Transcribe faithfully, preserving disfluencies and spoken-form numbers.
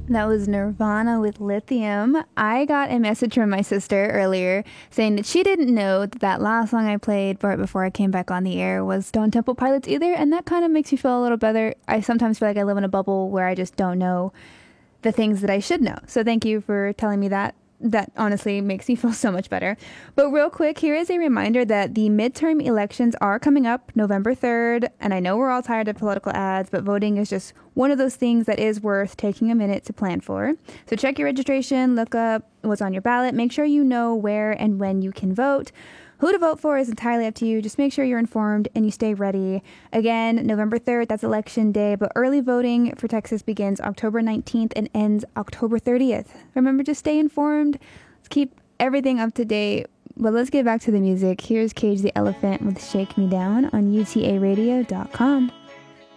That was Nirvana with Lithium. I got a message from my sister earlier saying that she didn't know that that last song I played right before I came back on the air was Stone Temple Pilots either, and that kind of makes me feel a little better. I sometimes feel like I live in a bubble where I just don't know the things that I should know. So thank you for telling me that. That honestly makes me feel so much better. But real quick, here is a reminder that the midterm elections are coming up November third. And I know we're all tired of political ads, but voting is just one of those things that is worth taking a minute to plan for. So check your registration, look up what's on your ballot, make sure you know where and when you can vote. Who to vote for is entirely up to you. Just make sure you're informed and you stay ready. Again, November third, that's election day, but early voting for Texas begins October nineteenth and ends October thirtieth. Remember to stay informed. Let's keep everything up to date. But let's get back to the music. Here's Cage the Elephant with Shake Me Down on U T A radio dot com.